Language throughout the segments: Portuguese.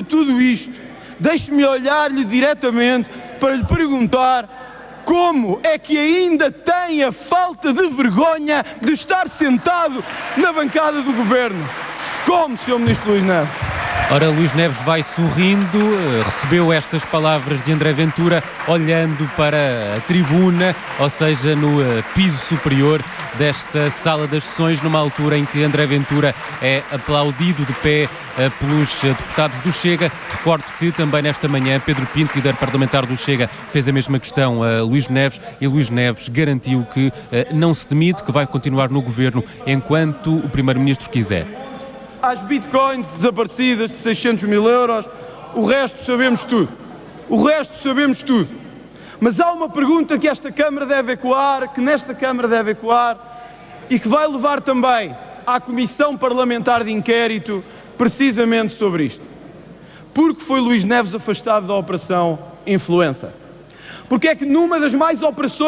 tudo isto, deixe-me olhar-lhe diretamente para lhe perguntar como é que ainda tem a falta de vergonha de estar sentado na bancada do Governo. Como, Sr. Ministro Luís Neves? Ora, Luís Neves vai sorrindo, recebeu estas palavras de André Ventura olhando para a tribuna, ou seja, no piso superior desta sala das sessões, numa altura em que André Ventura é aplaudido de pé pelos deputados do Chega. Recordo que também nesta manhã Pedro Pinto, líder parlamentar do Chega, fez a mesma questão a Luís Neves, e Luís Neves garantiu que não se demite, que vai continuar no governo enquanto o primeiro-ministro quiser. Às bitcoins desaparecidas de 600 mil euros, o resto sabemos tudo. O resto sabemos tudo. Mas há uma pergunta que esta Câmara deve ecoar, que nesta Câmara deve ecoar, e que vai levar também à Comissão Parlamentar de Inquérito, precisamente sobre isto. Por que foi Luís Neves afastado da Operação Influencer? Porque é que numa das maiores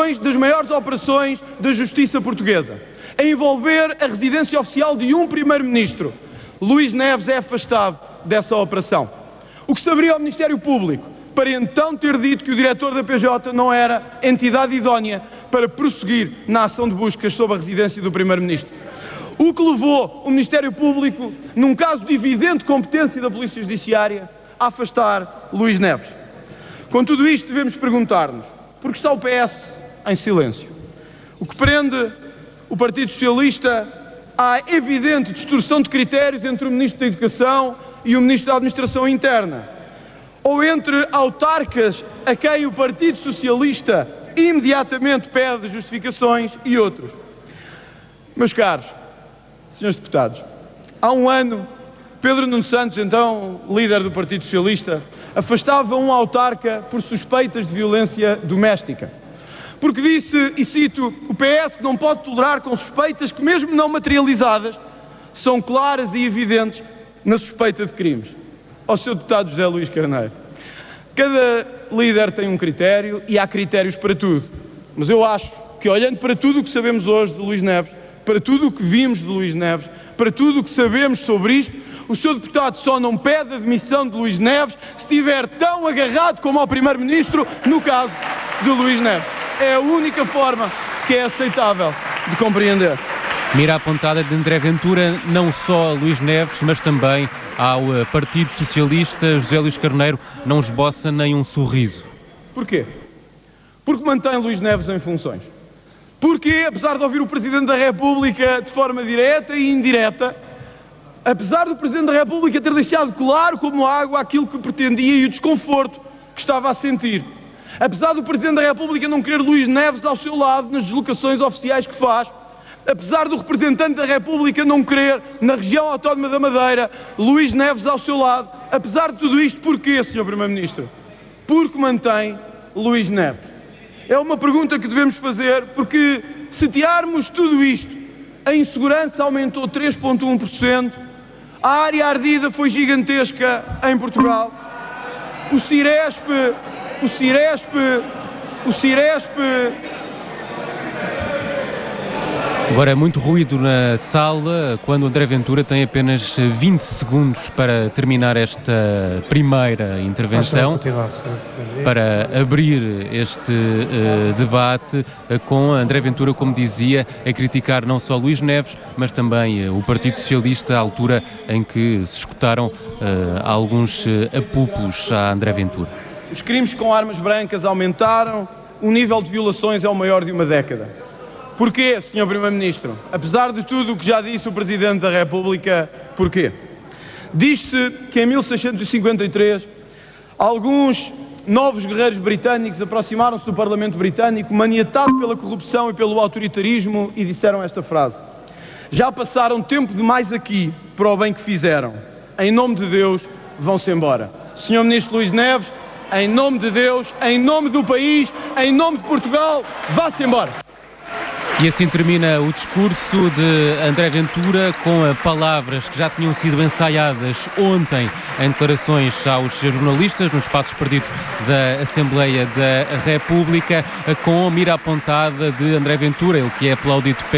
operações da Justiça Portuguesa, a envolver a residência oficial de um primeiro-ministro, Luís Neves é afastado dessa operação. O que saberia ao Ministério Público para então ter dito que o diretor da PJ não era entidade idónea para prosseguir na ação de buscas sob a residência do primeiro-ministro? O que levou o Ministério Público, num caso de evidente competência da Polícia Judiciária, a afastar Luís Neves. Com tudo isto devemos perguntar-nos, por que está o PS em silêncio? O que prende o Partido Socialista à evidente distorção de critérios entre o Ministro da Educação e o Ministro da Administração Interna? Ou entre autarcas a quem o Partido Socialista imediatamente pede justificações e outros? Meus caros senhores deputados, há um ano, Pedro Nuno Santos, então líder do Partido Socialista, afastava um autarca por suspeitas de violência doméstica. Porque disse, e cito, o PS não pode tolerar com suspeitas que, mesmo não materializadas, são claras e evidentes na suspeita de crimes. Ao seu deputado José Luís Carneiro, cada líder tem um critério e há critérios para tudo. Mas eu acho que, olhando para tudo o que sabemos hoje de Luís Neves, para tudo o que vimos de Luís Neves, para tudo o que sabemos sobre isto, o seu deputado só não pede a demissão de Luís Neves se estiver tão agarrado como ao primeiro-ministro no caso de Luís Neves. É a única forma que é aceitável de compreender. Mira apontada de André Ventura não só a Luís Neves, mas também ao Partido Socialista. José Luís Carneiro não esboça nem um sorriso. Porquê? Porque mantém Luís Neves em funções. Porque, apesar de ouvir o Presidente da República de forma direta e indireta, apesar do Presidente da República ter deixado claro como água aquilo que pretendia e o desconforto que estava a sentir, apesar do Presidente da República não querer Luís Neves ao seu lado nas deslocações oficiais que faz, apesar do representante da República não querer, na região autónoma da Madeira, Luís Neves ao seu lado, apesar de tudo isto, porquê, Sr. Primeiro-Ministro? Porque mantém Luís Neves. É uma pergunta que devemos fazer, porque se tirarmos tudo isto, a insegurança aumentou 3,1%, a área ardida foi gigantesca em Portugal, o Ciresp... Agora é muito ruído na sala quando André Ventura tem apenas 20 segundos para terminar esta primeira intervenção, para abrir este debate com André Ventura, como dizia, a criticar não só Luís Neves, mas também o Partido Socialista, à altura em que se escutaram alguns apupos a André Ventura. Os crimes com armas brancas aumentaram, o nível de violações é o maior de uma década. Porquê, Sr. Primeiro-Ministro? Apesar de tudo o que já disse o Presidente da República, porquê? Diz-se que em 1653 alguns novos guerreiros britânicos aproximaram-se do Parlamento Britânico, maniatados pela corrupção e pelo autoritarismo, e disseram esta frase: já passaram tempo demais aqui para o bem que fizeram. Em nome de Deus, vão-se embora. Sr. Ministro Luís Neves, em nome de Deus, em nome do país, em nome de Portugal, vá-se embora. E assim termina o discurso de André Ventura, com palavras que já tinham sido ensaiadas ontem em declarações aos jornalistas nos espaços perdidos da Assembleia da República, com a mira apontada de André Ventura, ele que é aplaudido de pé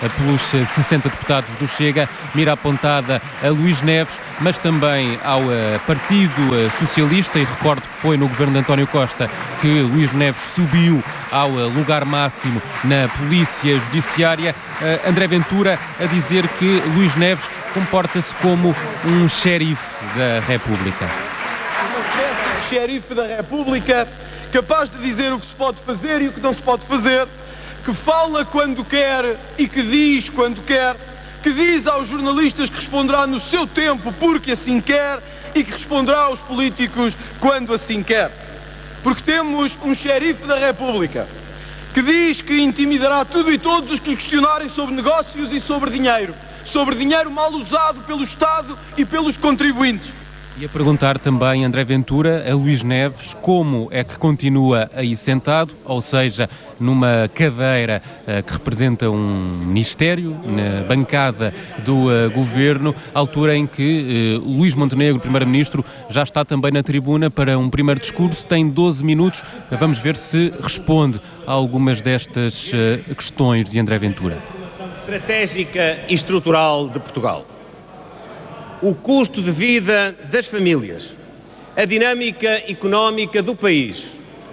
pelos 60 deputados do Chega, mira apontada a Luís Neves, mas também ao Partido Socialista, e recordo que foi no governo de António Costa que Luís Neves subiu ao lugar máximo na Polícia Judiciária. André Ventura a dizer que Luís Neves comporta-se como um xerife da República. Uma espécie de xerife da República, capaz de dizer o que se pode fazer e o que não se pode fazer, que fala quando quer e que diz quando quer, que diz aos jornalistas que responderá no seu tempo porque assim quer e que responderá aos políticos quando assim quer. Porque temos um xerife da República que diz que intimidará tudo e todos os que lhe questionarem sobre negócios e sobre dinheiro mal usado pelo Estado e pelos contribuintes. E a perguntar também, André Ventura, a Luís Neves, como é que continua aí sentado, ou seja, numa cadeira que representa um ministério, na bancada do governo, altura em que Luís Montenegro, primeiro-ministro, já está também na tribuna para um primeiro discurso, tem 12 minutos, vamos ver se responde a algumas destas questões de André Ventura. Estratégica e estrutural de Portugal. O custo de vida das famílias, a dinâmica económica do país,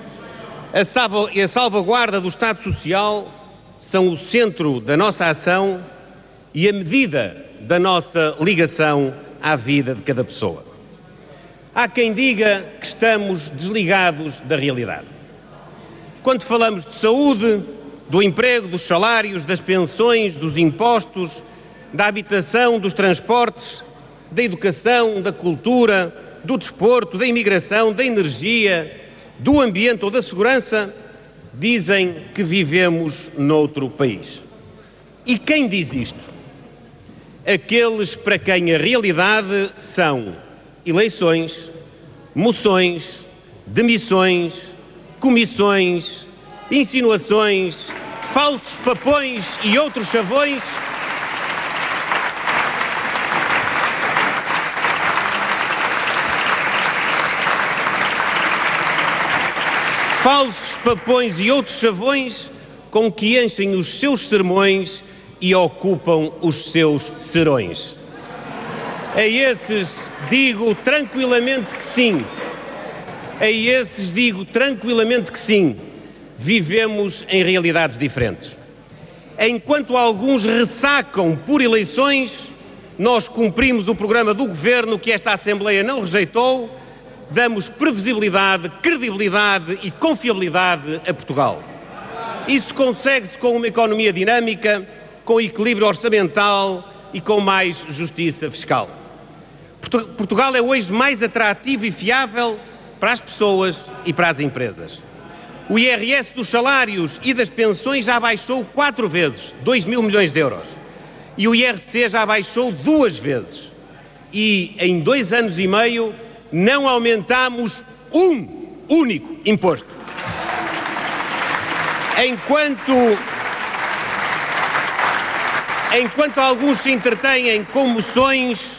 a salvaguarda do Estado Social são o centro da nossa ação e a medida da nossa ligação à vida de cada pessoa. Há quem diga que estamos desligados da realidade. Quando falamos de saúde, do emprego, dos salários, das pensões, dos impostos, da habitação, dos transportes, da educação, da cultura, do desporto, da imigração, da energia, do ambiente ou da segurança, dizem que vivemos noutro país. E quem diz isto? Aqueles para quem a realidade são eleições, moções, demissões, comissões, insinuações, falsos papões e outros chavões. Falsos papões e outros chavões com que enchem os seus sermões e ocupam os seus serões. A esses digo tranquilamente que sim. A esses digo tranquilamente que sim. Vivemos em realidades diferentes. Enquanto alguns ressacam por eleições, nós cumprimos o programa do Governo que esta Assembleia não rejeitou, damos previsibilidade, credibilidade e confiabilidade a Portugal. Isso consegue-se com uma economia dinâmica, com equilíbrio orçamental e com mais justiça fiscal. Portugal é hoje mais atrativo e fiável para as pessoas e para as empresas. O IRS dos salários e das pensões já baixou 4 vezes, 2 mil milhões de euros. E o IRC já baixou 2 vezes. E em 2 anos e meio não aumentámos um único imposto. Enquanto alguns se entretêm com moções,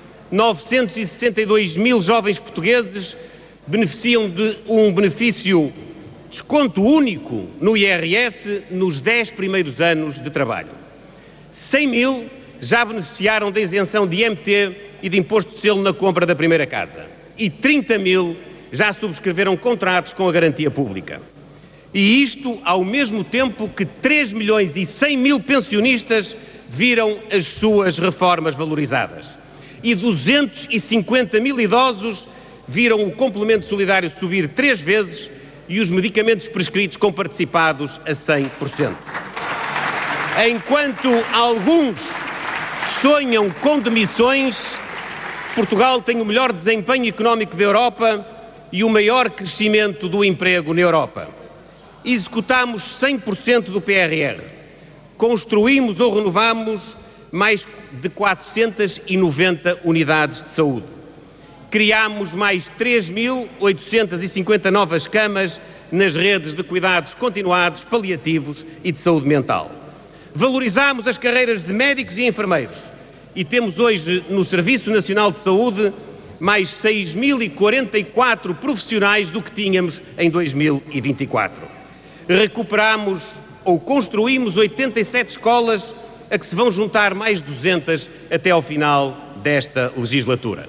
962 mil jovens portugueses beneficiam de um desconto único no IRS nos 10 primeiros anos de trabalho. 100 mil já beneficiaram da isenção de IMT e de imposto de selo na compra da primeira casa. E 30 mil já subscreveram contratos com a garantia pública. E isto ao mesmo tempo que 3 milhões e 100 mil pensionistas viram as suas reformas valorizadas. E 250 mil idosos viram o complemento solidário subir 3 vezes e os medicamentos prescritos com participados a 100%. Enquanto alguns sonham com demissões, Portugal tem o melhor desempenho económico da Europa e o maior crescimento do emprego na Europa. Executámos 100% do PRR. Construímos ou renovamos mais de 490 unidades de saúde. Criámos mais 3.850 novas camas nas redes de cuidados continuados, paliativos e de saúde mental. Valorizámos as carreiras de médicos e enfermeiros e temos hoje no Serviço Nacional de Saúde mais 6.044 profissionais do que tínhamos em 2024. Recuperámos ou construímos 87 escolas a que se vão juntar mais 200 até ao final desta legislatura.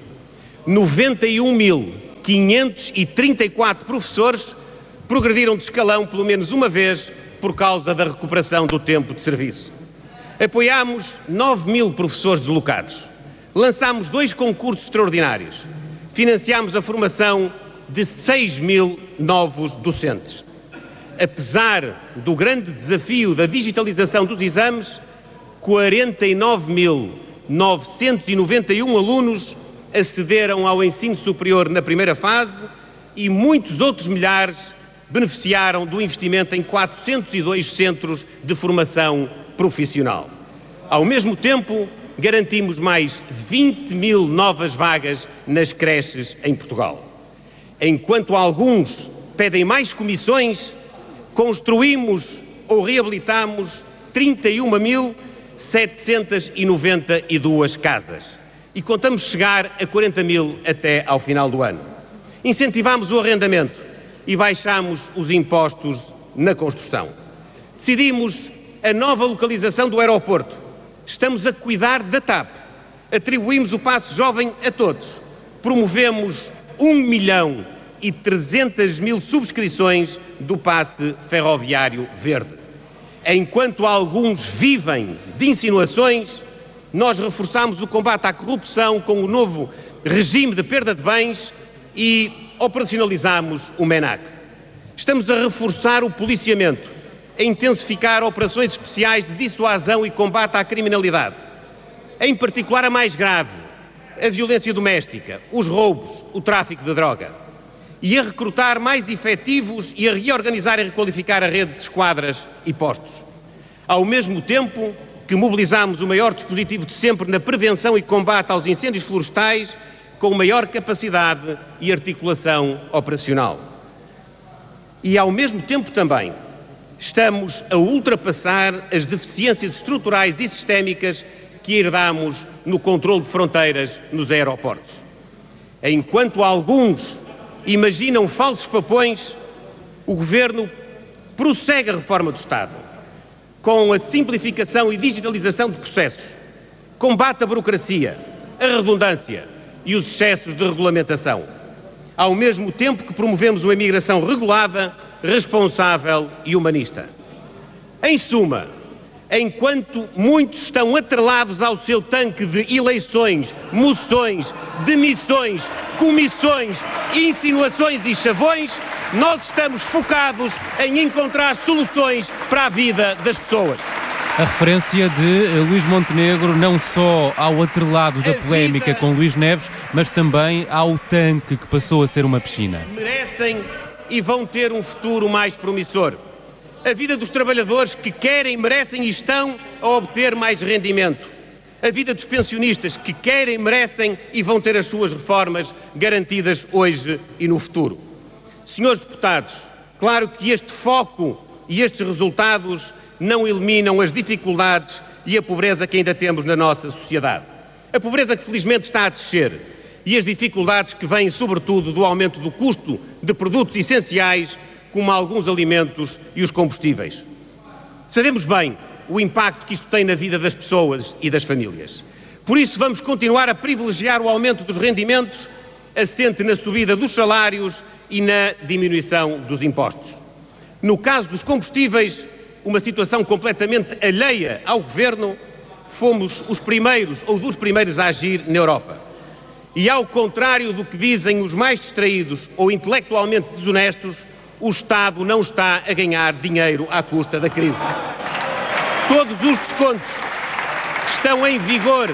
91.534 professores progrediram de escalão pelo menos uma vez por causa da recuperação do tempo de serviço. Apoiámos 9.000 professores deslocados. Lançámos 2 concursos extraordinários. Financiámos a formação de 6.000 novos docentes. Apesar do grande desafio da digitalização dos exames, 49.991 alunos acederam ao ensino superior na primeira fase e muitos outros milhares beneficiaram do investimento em 402 centros de formação profissional. Ao mesmo tempo, garantimos mais 20.000 novas vagas nas creches em Portugal. Enquanto alguns pedem mais comissões, construímos ou reabilitamos 31.792 casas e contamos chegar a 40.000 até ao final do ano. Incentivamos o arrendamento e baixamos os impostos na construção. Decidimos a nova localização do aeroporto. Estamos a cuidar da TAP. Atribuímos o passe jovem a todos. Promovemos 1.300.000 subscrições do passe ferroviário verde. Enquanto alguns vivem de insinuações, nós reforçamos o combate à corrupção com o novo regime de perda de bens e operacionalizamos o MENAC. Estamos a reforçar o policiamento, a intensificar operações especiais de dissuasão e combate à criminalidade, em particular a mais grave, a violência doméstica, os roubos, o tráfico de droga, e a recrutar mais efetivos e a reorganizar e requalificar a rede de esquadras e postos. Ao mesmo tempo que mobilizamos o maior dispositivo de sempre na prevenção e combate aos incêndios florestais, com maior capacidade e articulação operacional. E ao mesmo tempo também estamos a ultrapassar as deficiências estruturais e sistémicas que herdamos no controle de fronteiras nos aeroportos. Enquanto alguns imaginam falsos papões, o Governo prossegue a reforma do Estado, com a simplificação e digitalização de processos, combate a burocracia, a redundância e os excessos de regulamentação, ao mesmo tempo que promovemos uma imigração regulada, responsável e humanista. Em suma, enquanto muitos estão atrelados ao seu tanque de eleições, moções, demissões, comissões, insinuações e chavões, nós estamos focados em encontrar soluções para a vida das pessoas. A referência de Luís Montenegro não só ao atrelado da polémica com Luís Neves, mas também ao tanque que passou a ser uma piscina. Merecem e vão ter um futuro mais promissor. A vida dos trabalhadores que querem, merecem e estão a obter mais rendimento. A vida dos pensionistas que querem, merecem e vão ter as suas reformas garantidas hoje e no futuro. Senhores deputados, claro que este foco e estes resultados não eliminam as dificuldades e a pobreza que ainda temos na nossa sociedade. A pobreza que felizmente está a descer e as dificuldades que vêm sobretudo do aumento do custo de produtos essenciais como alguns alimentos e os combustíveis. Sabemos bem o impacto que isto tem na vida das pessoas e das famílias. Por isso vamos continuar a privilegiar o aumento dos rendimentos, assente na subida dos salários e na diminuição dos impostos. No caso dos combustíveis, uma situação completamente alheia ao Governo, fomos os primeiros ou dos primeiros a agir na Europa. E ao contrário do que dizem os mais distraídos ou intelectualmente desonestos, o Estado não está a ganhar dinheiro à custa da crise. Todos os descontos que estão em vigor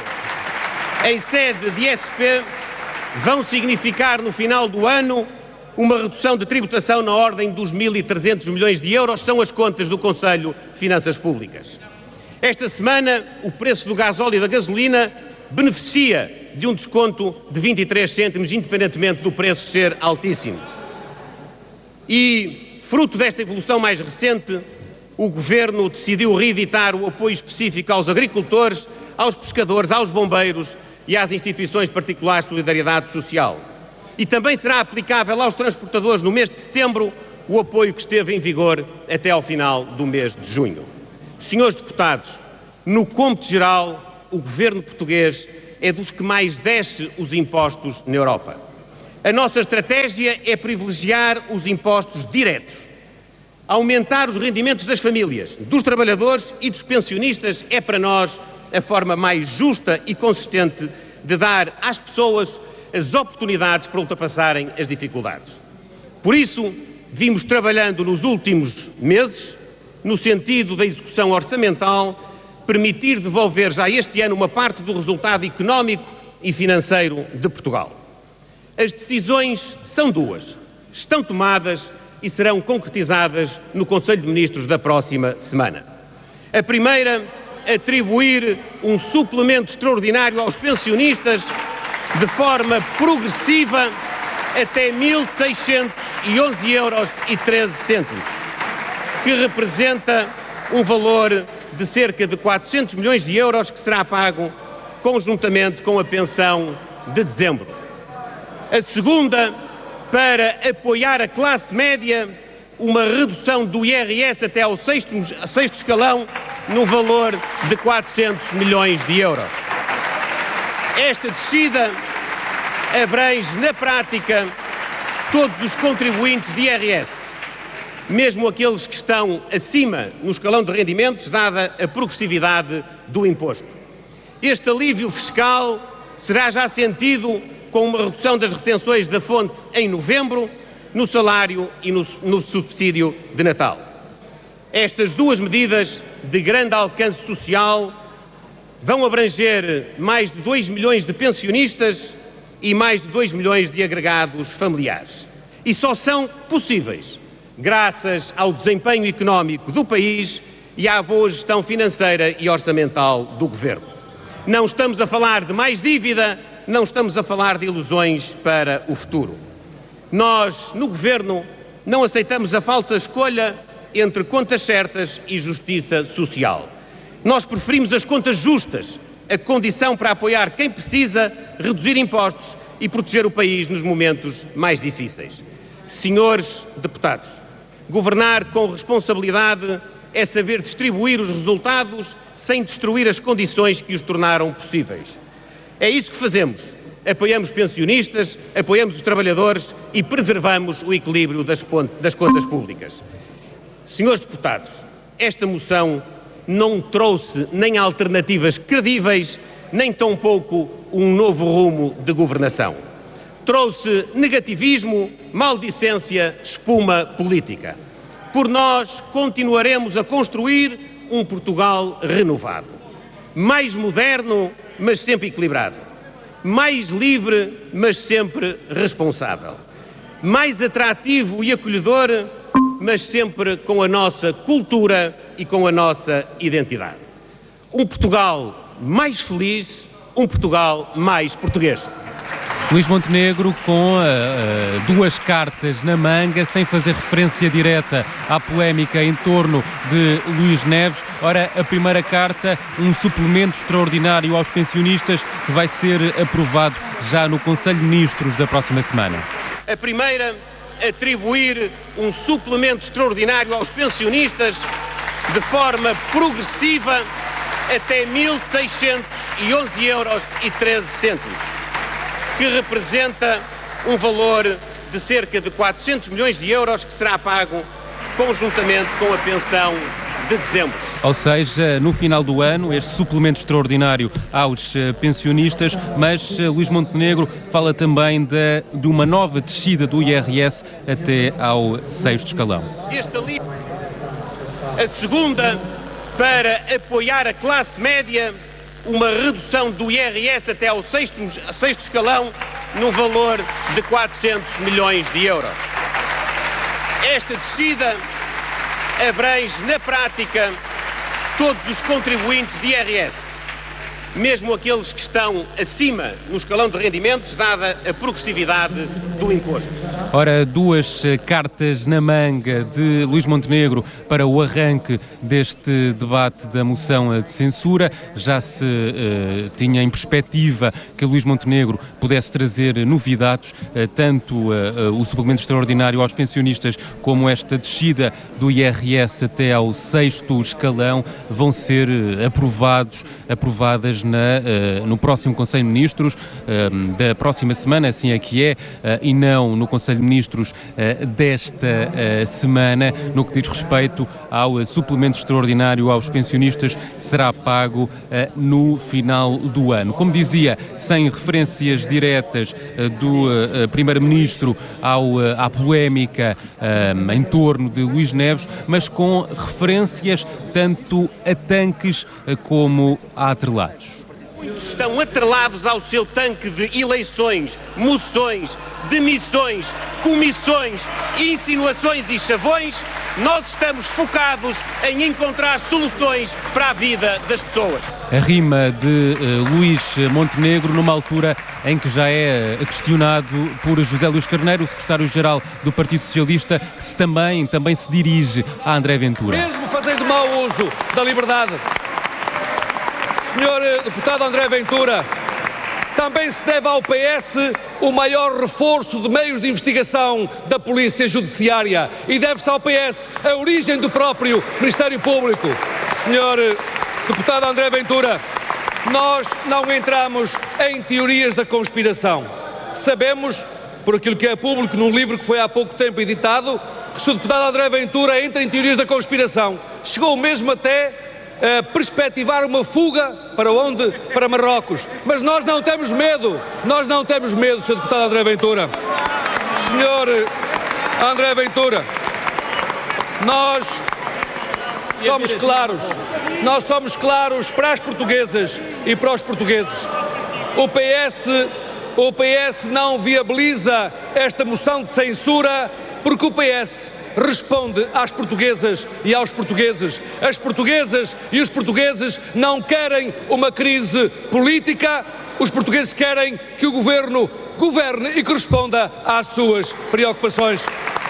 em sede de ISP vão significar no final do ano uma redução de tributação na ordem dos 1.300 milhões de euros, são as contas do Conselho de Finanças Públicas. Esta semana, o preço do gasóleo e da gasolina beneficia de um desconto de 23 cêntimos, independentemente do preço ser altíssimo. E, fruto desta evolução mais recente, o Governo decidiu reeditar o apoio específico aos agricultores, aos pescadores, aos bombeiros e às instituições particulares de solidariedade social. E também será aplicável aos transportadores no mês de setembro o apoio que esteve em vigor até ao final do mês de junho. Senhores deputados, No cômputo geral, o governo português é dos que mais desce os impostos na Europa. A nossa estratégia é privilegiar os impostos diretos. Aumentar os rendimentos das famílias, dos trabalhadores e dos pensionistas é para nós a forma mais justa e consistente de dar às pessoas as oportunidades para ultrapassarem as dificuldades. Por isso, vimos trabalhando nos últimos meses, no sentido da execução orçamental, permitir devolver já este ano uma parte do resultado económico e financeiro de Portugal. As decisões são duas, estão tomadas e serão concretizadas no Conselho de Ministros da próxima semana. A primeira, atribuir um suplemento extraordinário aos pensionistas de forma progressiva até 1.611,13 euros, que representa um valor de cerca de 400 milhões de euros que será pago conjuntamente com a pensão de dezembro. A segunda, para apoiar a classe média, uma redução do IRS até ao sexto escalão no valor de 400 milhões de euros. Esta descida abrange, na prática, todos os contribuintes de IRS, mesmo aqueles que estão acima no escalão de rendimentos, dada a progressividade do imposto. Este alívio fiscal será já sentido com uma redução das retenções da fonte em novembro, no salário e no subsídio de Natal. Estas duas medidas de grande alcance social vão abranger mais de 2 milhões de pensionistas e mais de 2 milhões de agregados familiares. E só são possíveis graças ao desempenho económico do país e à boa gestão financeira e orçamental do Governo. Não estamos a falar de mais dívida, não estamos a falar de ilusões para o futuro. Nós, no Governo, não aceitamos a falsa escolha entre contas certas e justiça social. Nós preferimos as contas justas, a condição para apoiar quem precisa, reduzir impostos e proteger o país nos momentos mais difíceis. Senhores deputados, governar com responsabilidade é saber distribuir os resultados sem destruir as condições que os tornaram possíveis. É isso que fazemos. Apoiamos pensionistas, apoiamos os trabalhadores e preservamos o equilíbrio das contas públicas. Senhores deputados, esta moção não trouxe nem alternativas credíveis, nem tampouco um novo rumo de governação. Trouxe negativismo, maldicência, espuma política. Por nós, continuaremos a construir um Portugal renovado, mais moderno, mas sempre equilibrado, mais livre, mas sempre responsável, mais atrativo e acolhedor, mas sempre com a nossa cultura e com a nossa identidade. Um Portugal mais feliz, um Portugal mais português. Luís Montenegro com duas cartas na manga, sem fazer referência direta à polémica em torno de Luís Neves. Ora, a primeira carta, um suplemento extraordinário aos pensionistas, que vai ser aprovado já no Conselho de Ministros da próxima semana. A primeira, atribuir um suplemento extraordinário aos pensionistas de forma progressiva até 1.611,13 euros, que representa um valor de cerca de 400 milhões de euros que será pago conjuntamente com a pensão de dezembro. Ou seja, no final do ano, este suplemento extraordinário aos pensionistas, mas Luís Montenegro fala também de uma nova descida do IRS até ao sexto escalão. A segunda, para apoiar a classe média, uma redução do IRS até ao sexto escalão no valor de 400 milhões de euros. Esta descida abrange, na prática, todos os contribuintes de IRS, mesmo aqueles que estão acima no escalão de rendimentos, dada a progressividade do imposto. Ora, duas cartas na manga de Luís Montenegro para o arranque deste debate da moção de censura. Já se tinha em perspectiva que Luís Montenegro pudesse trazer novidades, tanto o suplemento extraordinário aos pensionistas como esta descida do IRS até ao 6º escalão vão ser aprovadas no próximo Conselho de Ministros da próxima semana, assim é que é, e não no Conselho de Ministros desta semana. No que diz respeito ao suplemento extraordinário aos pensionistas, será pago no final do ano. Como dizia, sem referências diretas do Primeiro-Ministro à polémica em torno de Luís Neves, mas com referências tanto a tanques como a atrelados. Muitos estão atrelados ao seu tanque de eleições, moções, demissões, comissões, insinuações e chavões. Nós estamos focados em encontrar soluções para a vida das pessoas. A rima de Luís Montenegro numa altura em que já é questionado por José Luís Carneiro, o secretário-geral do Partido Socialista, que também se dirige a André Ventura. Mesmo fazendo mau uso da liberdade, Senhor deputado André Ventura, também se deve ao PS o maior reforço de meios de investigação da Polícia Judiciária e deve-se ao PS a origem do próprio Ministério Público. Senhor deputado André Ventura, nós não entramos em teorias da conspiração. Sabemos, por aquilo que é público num livro que foi há pouco tempo editado, que se o deputado André Ventura entra em teorias da conspiração, chegou mesmo até perspectivar uma fuga para onde? Para Marrocos. Mas nós não temos medo, Sr. Deputado André Ventura. Sr. André Ventura, nós somos claros para as portuguesas e para os portugueses. O PS não viabiliza esta moção de censura porque o PS responde às portuguesas e aos portugueses. As portuguesas e os portugueses não querem uma crise política, os portugueses querem que o governo governe e que responda às suas preocupações.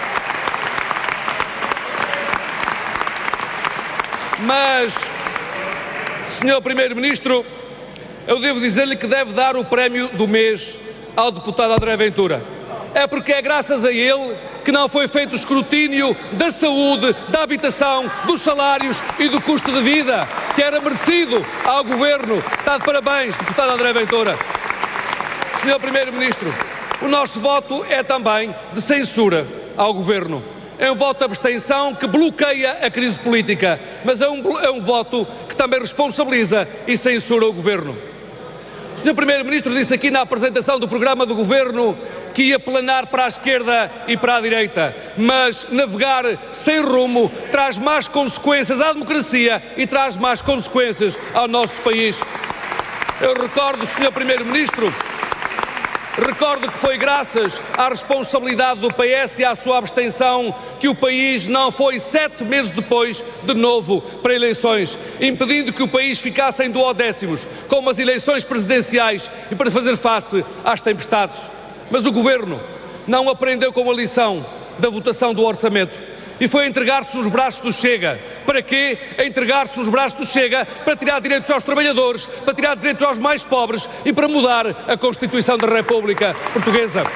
Mas, Sr. Primeiro-Ministro, eu devo dizer-lhe que deve dar o prémio do mês ao deputado André Ventura. É porque é graças a ele que não foi feito o escrutínio da saúde, da habitação, dos salários e do custo de vida, que era merecido ao Governo. Está de parabéns, deputado André Ventura. Senhor Primeiro-Ministro, o nosso voto é também de censura ao Governo. É um voto de abstenção que bloqueia a crise política, mas é um voto que também responsabiliza e censura o Governo. O Sr. Primeiro-Ministro disse aqui na apresentação do programa do Governo que ia planar para a esquerda e para a direita, mas navegar sem rumo traz más consequências à democracia e traz más consequências ao nosso país. Eu recordo, Sr. Primeiro-Ministro, que foi graças à responsabilidade do PS e à sua abstenção que o país não foi 7 meses depois de novo para eleições, impedindo que o país ficasse em duodécimos, com as eleições presidenciais e para fazer face às tempestades. Mas o Governo não aprendeu com a lição da votação do orçamento e foi entregar-se nos braços do Chega. Para quê? Entregar-se nos braços do Chega para tirar direitos aos trabalhadores, para tirar direitos aos mais pobres e para mudar a Constituição da República Portuguesa.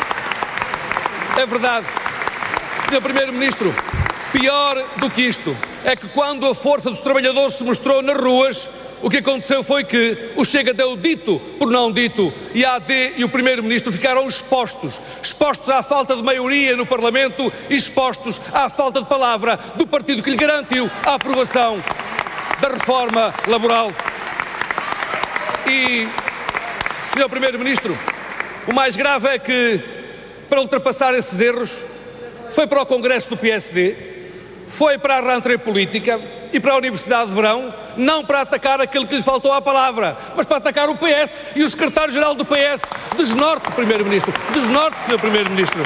É verdade, Sr. Primeiro-Ministro, pior do que isto é que quando a força dos trabalhadores se mostrou nas ruas, o que aconteceu foi que o Chega deu dito por não dito e a AD e o Primeiro-Ministro ficaram expostos à falta de maioria no Parlamento e expostos à falta de palavra do partido que lhe garantiu a aprovação da reforma laboral. E, Sr. Primeiro-Ministro, o mais grave é que, para ultrapassar esses erros, foi para o Congresso do PSD, foi para a rentrée política e para a Universidade de Verão, não para atacar aquele que lhe faltou à palavra, mas para atacar o PS e o secretário-geral do PS. Desnorte, Primeiro-Ministro. Desnorte, Sr. Primeiro-Ministro.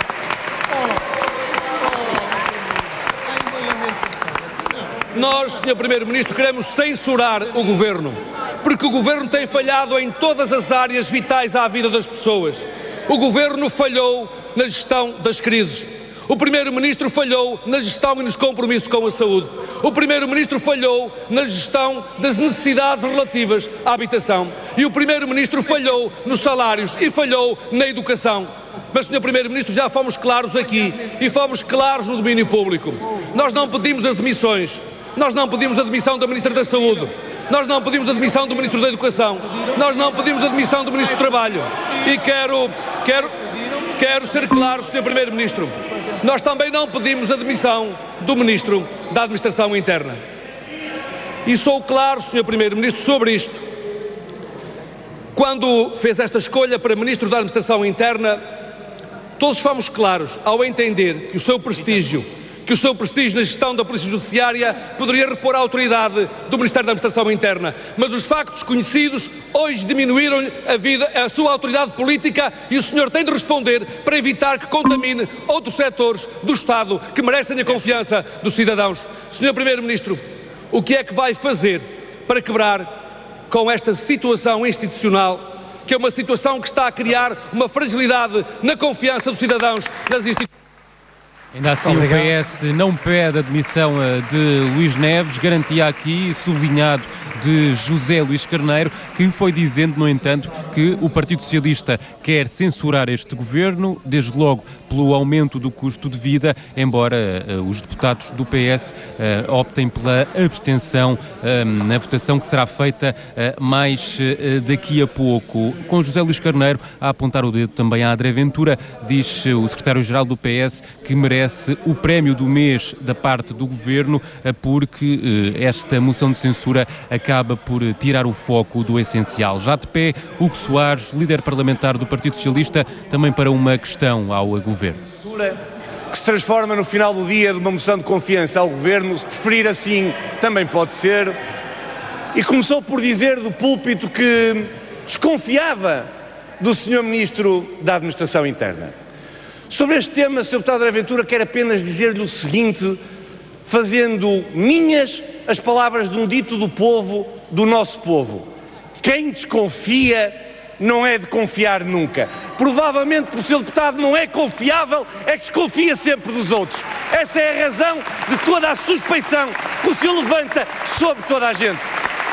Nós, Sr. Primeiro-Ministro, queremos censurar o Governo, porque o Governo tem falhado em todas as áreas vitais à vida das pessoas. O Governo falhou na gestão das crises. O Primeiro-Ministro falhou na gestão e nos compromissos com a saúde. O Primeiro-Ministro falhou na gestão das necessidades relativas à habitação. E o Primeiro-Ministro falhou nos salários e falhou na educação. Mas, Sr. Primeiro-Ministro, já fomos claros aqui e fomos claros no domínio público. Nós não pedimos as demissões. Nós não pedimos a demissão da Ministra da Saúde. Nós não pedimos a demissão do Ministro da Educação. Nós não pedimos a demissão do Ministro do Trabalho. E quero ser claro, Sr. Primeiro-Ministro. Nós também não pedimos a demissão do Ministro da Administração Interna. E sou claro, Sr. Primeiro-Ministro, sobre isto. Quando fez esta escolha para Ministro da Administração Interna, todos fomos claros ao entender que o seu prestígio na gestão da Polícia Judiciária poderia repor a autoridade do Ministério da Administração Interna. Mas os factos conhecidos hoje diminuíram-lhe a sua autoridade política e o senhor tem de responder para evitar que contamine outros setores do Estado que merecem a confiança dos cidadãos. Senhor Primeiro-Ministro, o que é que vai fazer para quebrar com esta situação institucional, que é uma situação que está a criar uma fragilidade na confiança dos cidadãos nas instituições? Ainda assim, o PS não pede a demissão de Luís Neves, garantia aqui, sublinhado, de José Luís Carneiro, que foi dizendo, no entanto, que o Partido Socialista quer censurar este governo, desde logo pelo aumento do custo de vida, embora os deputados do PS optem pela abstenção na votação que será feita mais daqui a pouco. Com José Luís Carneiro a apontar o dedo também a André Ventura, diz o secretário-geral do PS que merece o prémio do mês da parte do governo, porque esta moção de censura acaba por tirar o foco do essencial. Já de pé, Hugo Soares, líder parlamentar do Partido Socialista, também para uma questão ao governo. Que se transforma no final do dia de uma moção de confiança ao governo, se preferir assim também pode ser, e começou por dizer do púlpito que desconfiava do Sr. Ministro da Administração Interna. Sobre este tema, Sr. Deputado André Ventura, quero apenas dizer-lhe o seguinte, fazendo minhas as palavras de um dito do povo, do nosso povo: quem desconfia não é de confiar nunca. Provavelmente, porque o Sr. Deputado não é confiável, é que desconfia sempre dos outros. Essa é a razão de toda a suspeição que o Sr. levanta sobre toda a gente.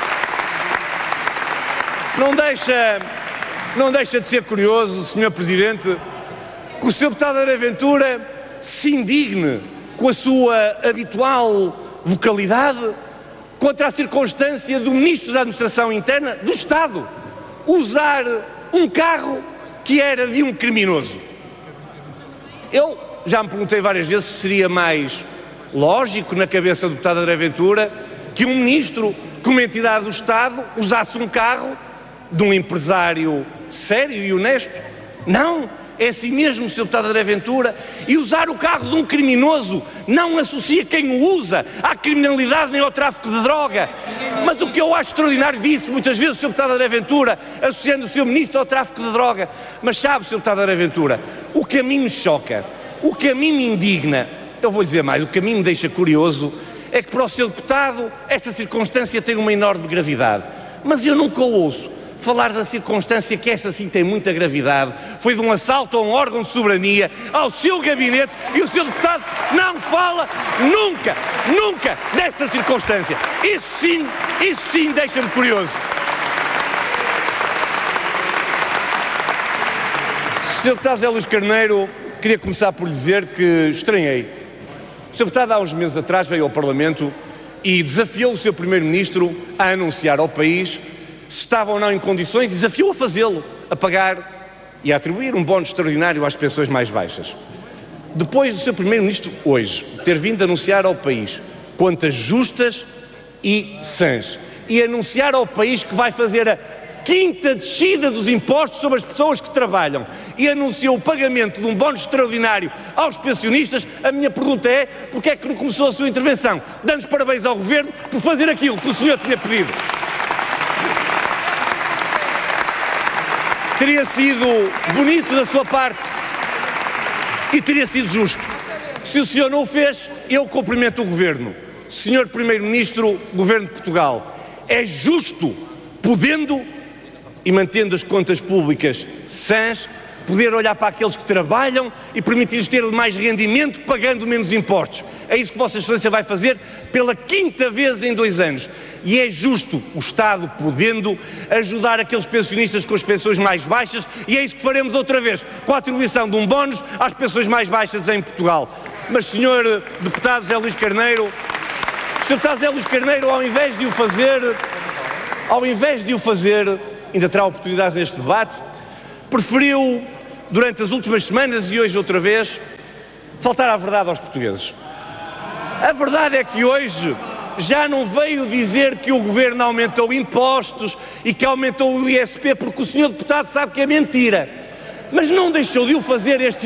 Não deixa de ser curioso, Sr. Presidente, que o Sr. Deputado André Ventura se indigne com a sua habitual vocalidade contra a circunstância do Ministro da Administração Interna do Estado usar um carro que era de um criminoso. Eu já me perguntei várias vezes se seria mais lógico na cabeça do deputado André Ventura que um ministro, com uma entidade do Estado, usasse um carro de um empresário sério e honesto. Não, é assim mesmo, Sr. Deputado André Ventura, e usar o carro de um criminoso não associa quem o usa à criminalidade nem ao tráfico de droga. Mas o que eu acho extraordinário disso, muitas vezes o Sr. Deputado André Ventura associando o Sr. Ministro ao tráfico de droga, mas sabe, Sr. Deputado André Ventura, o que a mim me choca, o que a mim me indigna, eu vou dizer mais, o que a mim me deixa curioso é que para o Sr. Deputado essa circunstância tem uma enorme gravidade, mas eu nunca ouço falar da circunstância que essa sim tem muita gravidade, foi de um assalto a um órgão de soberania, ao seu gabinete, e o Sr. Deputado não fala nunca dessa circunstância. Isso sim deixa-me curioso. Sr. Deputado José Luís Carneiro, queria começar por dizer que estranhei. O Sr. Deputado há uns meses atrás veio ao Parlamento e desafiou o Sr. Primeiro-Ministro a anunciar ao país se estava ou não em condições, desafiou a fazê-lo, a pagar e a atribuir um bónus extraordinário às pensões mais baixas. Depois do Sr. Primeiro-Ministro, hoje, ter vindo anunciar ao país contas justas e sãs, e anunciar ao país que vai fazer a quinta descida dos impostos sobre as pessoas que trabalham, e anunciou o pagamento de um bónus extraordinário aos pensionistas, a minha pergunta é, porque é que não começou a sua intervenção? Dando os parabéns ao Governo por fazer aquilo que o senhor tinha pedido. Teria sido bonito da sua parte e teria sido justo. Se o senhor não o fez, eu cumprimento o Governo. Senhor Primeiro-Ministro, Governo de Portugal, é justo, podendo e mantendo as contas públicas sãs, poder olhar para aqueles que trabalham e permitir-lhes ter mais rendimento pagando menos impostos. É isso que Vossa Excelência vai fazer pela 5ª vez em 2 anos. E é justo o Estado, podendo, ajudar aqueles pensionistas com as pensões mais baixas, e é isso que faremos outra vez, com a atribuição de um bónus às pensões mais baixas em Portugal. Mas, Sr. Deputado José Luís Carneiro, o Sr. Deputado José Luís Carneiro, ao invés de o fazer, ainda terá oportunidades neste debate, preferiu, durante as últimas semanas e hoje outra vez, faltar à verdade aos portugueses. A verdade é que hoje já não veio dizer que o Governo aumentou impostos e que aumentou o ISP, porque o Sr. Deputado sabe que é mentira. Mas não deixou de o fazer este